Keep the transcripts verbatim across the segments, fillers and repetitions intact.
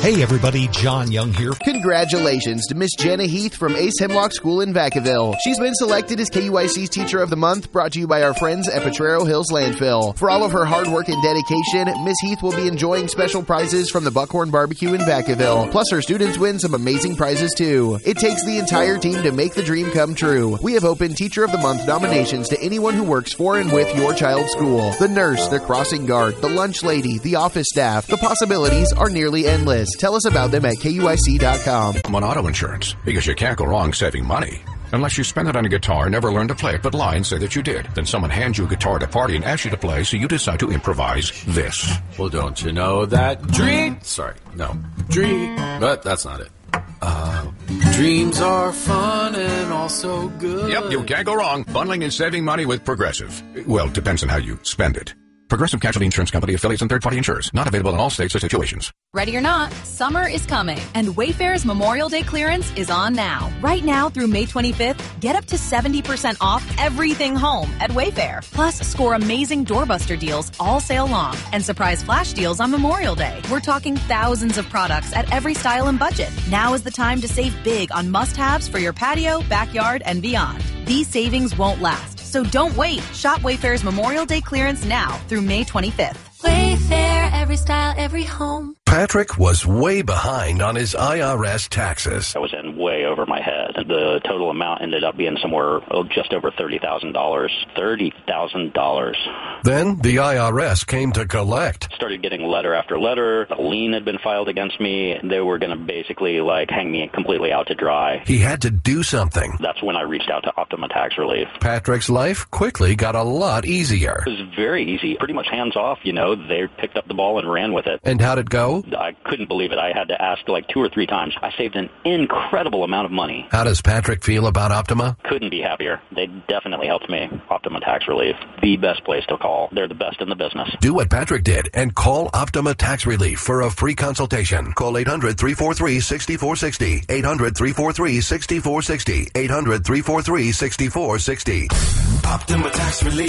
Hey everybody, John Young here. Congratulations to Miss Jana Heath from Ace Hemlock School in Vacaville. She's been selected as K U I C's Teacher of the Month, brought to you by our friends at Potrero Hills Landfill. For all of her hard work and dedication, Miss Heath will be enjoying special prizes from the Buckhorn Barbecue in Vacaville. Plus, her students win some amazing prizes too. It takes the entire team to make the dream come true. We have opened Teacher of the Month nominations to anyone who works for and with your child's school. The nurse, the crossing guard, the lunch lady, the office staff. The possibilities are nearly endless. Tell us about them at K U I C dot com. On auto insurance, because you can't go wrong saving money. Unless you spend it on a guitar and never learn to play it, but lie and say that you did. Then someone hands you a guitar at a party and asks you to play, so you decide to improvise this. Well, don't you know that dream... Sorry, no. Dream... But that's not it. Uh, dreams are fun and also good. Yep, you can't go wrong. Bundling and saving money with Progressive. Well, depends on how you spend it. Progressive Casualty Insurance Company, affiliates, and third-party insurers. Not available in all states or situations. Ready or not, summer is coming, and Wayfair's Memorial Day clearance is on now. Right now through May twenty-fifth, get up to seventy percent off everything home at Wayfair. Plus, score amazing doorbuster deals all sale long and surprise flash deals on Memorial Day. We're talking thousands of products at every style and budget. Now is the time to save big on must-haves for your patio, backyard, and beyond. These savings won't last, so don't wait. Shop Wayfair's Memorial Day clearance now through May twenty-fifth. Wayfair, every style, every home. Patrick was way behind on his I R S taxes. I was in way over my head. The total amount ended up being somewhere oh, just over thirty thousand dollars. thirty thousand dollars. Then the I R S came to collect. Started getting letter after letter. A lien had been filed against me. They were going to basically like hang me completely out to dry. He had to do something. That's when I reached out to Optima Tax Relief. Patrick's life quickly got a lot easier. It was very easy. Pretty much hands off, you know. They picked up the ball and ran with it. And how'd it go? I couldn't believe it. I had to ask like two or three times. I saved an incredible amount of money. How does Patrick feel about Optima? Couldn't be happier. They definitely helped me. Optima Tax Relief, the best place to call. They're the best in the business. Do what Patrick did and call Optima Tax Relief for a free consultation. Call eight hundred, three four three, six four six zero. eight hundred, three four three, six four six zero. eight hundred, three four three, six four six zero. Optima Tax Relief.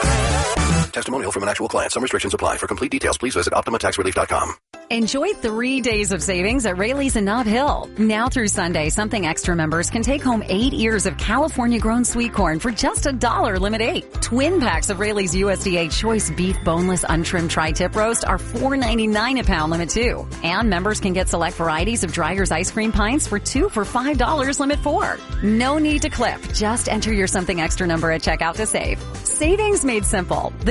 Testimonial from an actual client. Some restrictions apply. For complete details, please visit optima tax relief dot com. Enjoy three days of savings at Rayleigh's in Nob Hill. Now through Sunday, Something Extra members can take home eight ears of California-grown sweet corn for just a dollar, limit eight. Twin packs of Rayleigh's U S D A Choice Beef Boneless Untrimmed Tri-Tip Roast are four ninety-nine a pound, limit two. And members can get select varieties of Dryer's Ice Cream Pints for two for five dollars, limit four. No need to clip. Just enter your Something Extra number at checkout to save. Savings made simple.